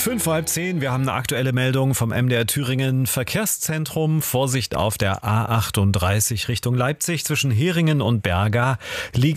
5 vor halb 10, wir haben eine aktuelle Meldung vom MDR Thüringen Verkehrszentrum. Vorsicht auf der A38 Richtung Leipzig zwischen Heringen und Berga liegt